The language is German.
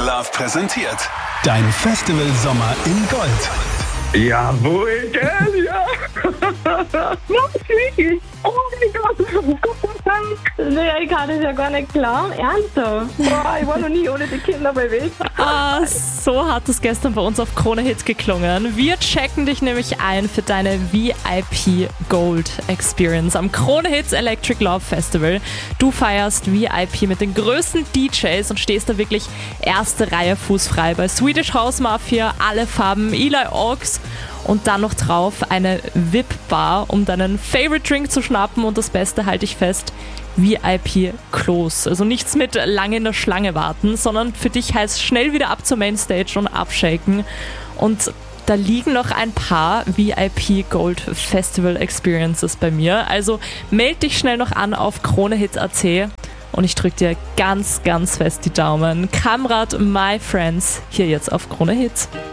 Love präsentiert. Dein Festival-Sommer in Gold. Jawohl, gell, ja. Wirklich? Oh mein Gott, Gott sei Dank. Nee, ich kann das ja gar nicht glauben. Ernsthaft? Boah, ich war noch nie ohne die Kinder bei Weg. So hat es gestern bei uns auf Krone Hit geklungen. Wir checken dich nämlich ein für deine VIP Gold Experience am Krone Hits Electric Love Festival. Du feierst VIP mit den größten DJs und stehst da wirklich erste Reihe fußfrei bei Swedish House Mafia, alle Farben, Eli Oaks. Und dann noch drauf eine VIP-Bar, um deinen Favorite Drink zu schnappen. Und das Beste, halte ich fest, VIP-Klos. Also nichts mit lange in der Schlange warten, sondern für dich heißt schnell wieder ab zur Mainstage und abshaken. Und da liegen noch ein paar VIP Gold Festival Experiences bei mir. Also meld dich schnell noch an auf kronehits.at. Und ich drücke dir ganz, ganz fest die Daumen. Kamrat, My Friends, hier jetzt auf Krone Hits.